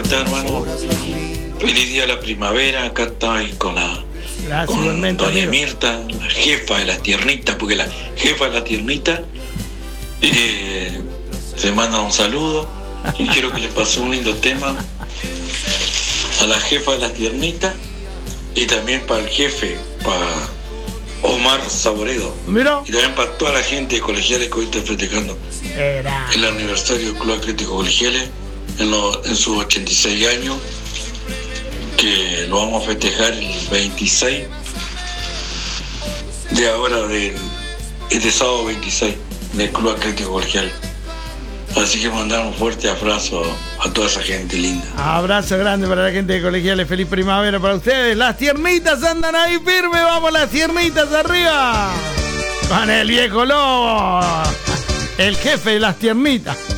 estás, hermano? Feliz día de la primavera. Acá estoy con la Gracias, igualmente, doña amigo. Mirta, la jefa de las tiernitas, porque la jefa de las tiernitas se manda un saludo y quiero que le pase un lindo tema a la jefa de las tiernitas y también para el jefe, para Omar Saboredo. Mira. Y también para toda la gente de colegiales que hoy está festejando el aniversario del Club Atlético Colegiales en sus 86 años, que lo vamos a festejar el 26 de ahora, este sábado 26, del Club Atlético Colegiales. Así que mandar un fuerte abrazo a toda esa gente linda. Abrazo grande para la gente de Colegiales. Feliz primavera para ustedes. Las tiernitas andan ahí firme. Vamos, las tiernitas arriba. Con el viejo lobo. El jefe de las tiernitas.